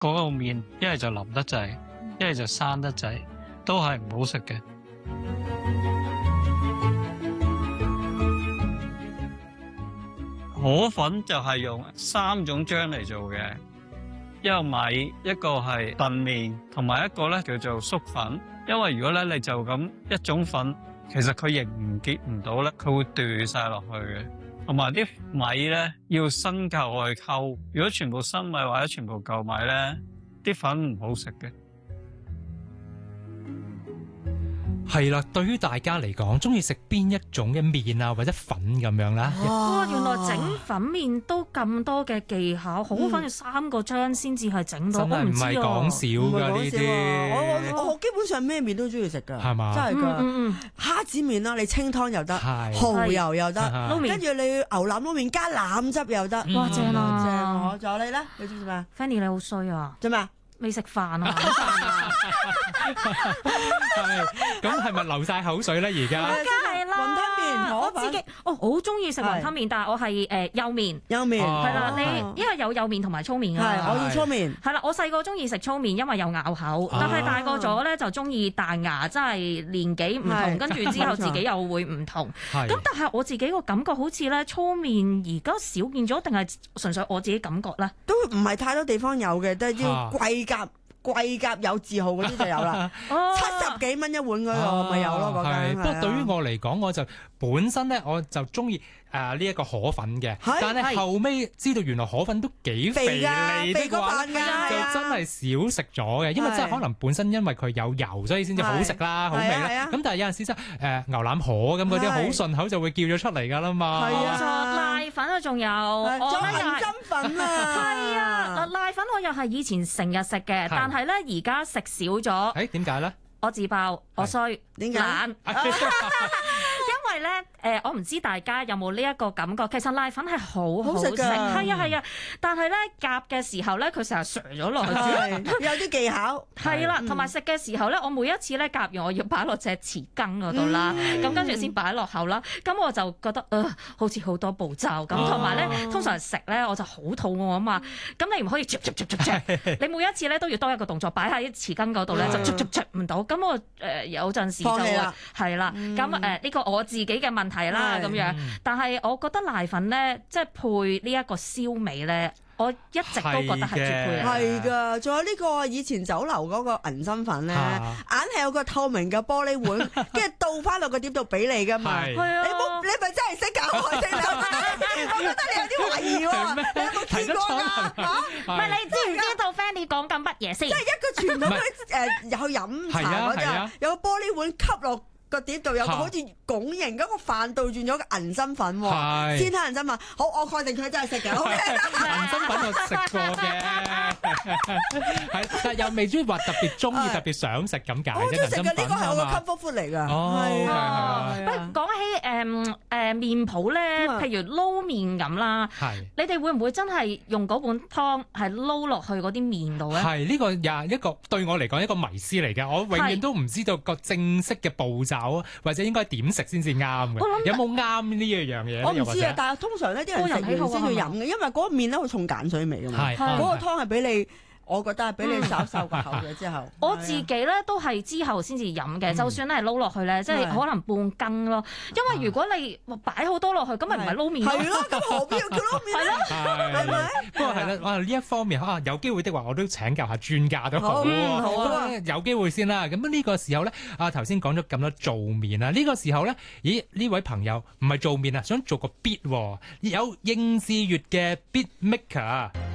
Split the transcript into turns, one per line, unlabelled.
嗰個麵一係就腍得滯，一係就生得滯，都係唔好食嘅。河粉就係用3種漿嚟做嘅，一個米，一個係燉麵，同埋一個咧叫做粟粉。因為如果咧你就咁一種粉，其實佢凝結唔到咧，佢會掉晒落去嘅。同埋啲米咧要新舊去溝，如果全部新米或者全部舊米咧，啲粉唔好食嘅。
係啦，對於大家嚟講，中意食邊一種嘅麵啊，或者粉咁樣啦？
哇！原來整粉麵都咁多嘅技巧，好反要3個漿先至係整到，
真係唔係講笑㗎呢啲。
我基本上咩麵都中意食㗎，
係嘛？
真係㗎。蝦子麵啦，你清湯又得，蠔油又得，跟住你牛腩撈麵加腩汁又得。
哇！正啊，
正！我仲有你咧，你知唔知咩
？Fanny 你好衰啊！
做咩？
未食飯啊！
咁係咪流晒口水咧？而家
梗係啦，
雲吞麵
我自己我好中意食雲吞麵，但係我係幼麵，係啦，你因為有幼麵同埋粗麵㗎，
係我要粗麵，
係啦，我細個中意食粗麵，因為有咬口，但係大個咗咧就中意彈牙，真係年紀唔同，跟住之後自己又會唔同。咁但係我自己個感覺好似咧粗麵而家少見咗，定係純粹我自己感覺咧？
都唔係太多地方有嘅，都係啲貴甲有字號嗰啲就有啦，70幾蚊一碗嗰個咪有咯，嗰間。
不過對於我嚟講，我就本身咧我就中意呢一個河粉嘅，但係後尾知道原來河粉都幾肥膩的話，就真係少食咗嘅，因為真係可能本身因為佢有油，所以先至好食啦，好味啦。咁但係有陣時真係牛腩河咁嗰啲好順口就會叫咗出嚟㗎啦嘛。
係啊，瀨粉啊，仲有
銀針粉啊，
係啊，瀨粉我又係以前成日食嘅，但係咧而家食少咗。
誒點解咧？
我自爆，我衰，
點解？
懶。因為咧，我唔知大家有冇呢一個感覺，其實瀨粉係好好食，係啊，但係咧夾嘅時候咧，佢成日瀡咗落去，
有啲技巧。
係啦，同埋食嘅時候咧，我每一次咧夾完，我要擺落隻匙羹嗰度啦，咁跟住先擺落口啦，咁我就覺得好似好多步驟咁，同埋咧通常食咧我就好肚餓啊嘛，咁你唔可以啜，你每一次咧都要多一個動作，擺喺匙羹嗰度咧就啜唔到，咁我有陣時就係啦，咁呢個我自己嘅問題啦咁樣，但係我覺得瀨粉咧，即係配呢一個燒味咧，我一直都覺得係絕配。
係㗎，仲有呢個以前酒樓嗰個銀針粉咧，硬係有個透明嘅玻璃碗，跟住倒翻落個碟度俾你㗎嘛。係啊，你咪真係識搞我識我覺得你有啲懷疑喎，你有冇見過㗎？
唔係你知唔知道 Fanny 講緊乜嘢先？
即係一個傳統嗰啲去飲茶嗰啲，有個玻璃碗吸落個碟度，有個好似拱形嗰個飯倒轉咗個銀針粉喎，天黑銀針粉。好，我確定佢真係食嘅。
銀針粉我食過嘅，但又未中意話特別中意、特別想食咁解啫。
我中意食嘅呢個係我個 comfort food 嚟㗎。
係啊。
不過講起麵譜咧，譬如撈麵咁啦，你哋會唔會真係用嗰碗湯係撈落去嗰啲麵度咧？
係呢個又一個對我嚟講一個迷思嚟嘅，我永遠都唔知道個正式嘅步驟。或者應該點食先至啱嘅？有冇啱呢一樣嘢？
我唔知啊，但係通常呢啲人食完先要飲嘅，因為嗰個麵咧好重鹼水味㗎嘛。嗰個湯係俾你，我覺得係俾你稍受個口嘅之後。我
自己咧都係之後先至飲嘅，就算咧係撈落去咧，即係可能半羹咯。因為如果你擺好多落去，咁咪唔係撈麵咯。係咯，咁何必要叫撈麵咧？係咪？
不過係啦，哇！呢一方面有機會的話，我都請教下專家都好。
好啊，
有機會先啦。咁呢個時候咧，頭先講咗咁多做麵啊，呢個時候咧，咦？呢位朋友唔係做麵啊，想做個 beat 喎，有應智越嘅 beat maker。